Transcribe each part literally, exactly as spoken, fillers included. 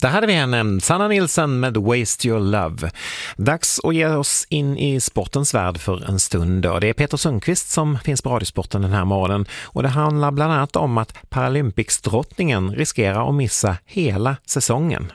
Där hade vi henne, Sanna Nilsson med Waste Your Love. Dags att ge oss in i sportens värld för en stund. Då. Det är Peter Sundqvist som finns på Radiosporten den här morgonen. Och det handlar bland annat om att Paralympics-drottningen riskerar att missa hela säsongen.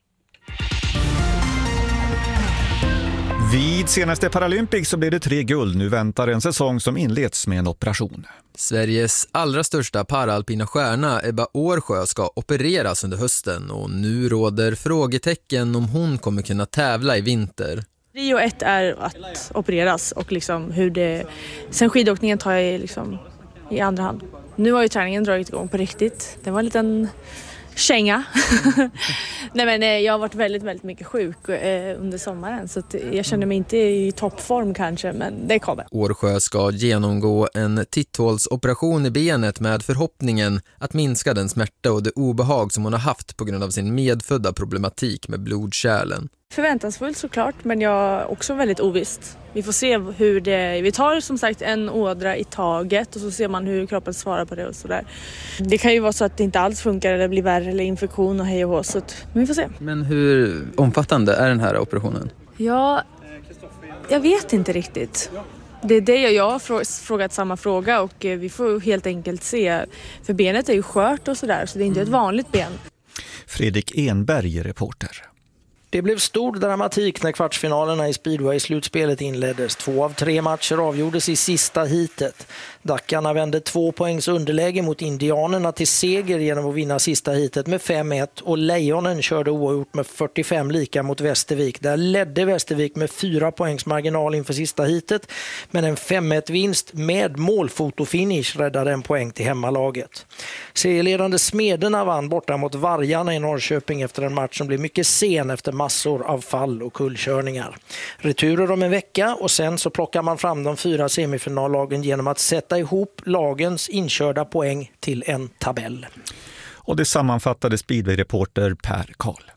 Vid senaste Paralympics så blev det tre guld. Nu väntar en säsong som inleds med en operation. Sveriges allra största paralpina stjärna Ebba Årsjö ska opereras under hösten och nu råder frågetecken om hon kommer kunna tävla i vinter. Prio ett är att opereras och liksom hur det... Sen skidåkningen tar jag liksom i andra hand. Nu har ju träningen dragit igång på riktigt. Det var en liten känga. Nej, men jag har varit väldigt, väldigt mycket sjuk eh, under sommaren så att jag känner mig inte i toppform kanske, men det kommer. Årsjö ska genomgå en titthålsoperation i benet med förhoppningen att minska den smärta och det obehag som hon har haft på grund av sin medfödda problematik med blodkärlen. Förväntansfullt såklart, men jag är också väldigt ovisst. Vi får se hur det... Vi tar som sagt en ådra i taget och så ser man hur kroppen svarar på det och sådär. Det kan ju vara så att det inte alls funkar eller blir värre eller infektion och hej och hå, så att, men vi får se. Men hur omfattande är den här operationen? Ja, jag vet inte riktigt. Det är det jag har frågat samma fråga och vi får helt enkelt se. För benet är ju skört och sådär, så det är inte ett vanligt ben. Fredrik Enberg, reporter. Det blev stor dramatik när kvartsfinalerna i Speedway-slutspelet inleddes. Två av tre matcher avgjordes i sista heatet. Dackarna vände två poängs underläge mot indianerna till seger genom att vinna sista heatet med fem ett och Lejonen körde oavgjort med fyrtiofem lika mot Västervik. Där ledde Västervik med fyra poängs marginal inför sista heatet, men en fem ett-vinst med målfotofinish räddade en poäng till hemmalaget. Serieledande Smederna vann borta mot Vargarna i Norrköping efter en match som blev mycket sen efter massor av fall och kullkörningar. Returer om en vecka och sen så plockar man fram de fyra semifinallagen genom att sätta ihop lagens inkörda poäng till en tabell. Och det sammanfattade Speedway-reporter Per Karl.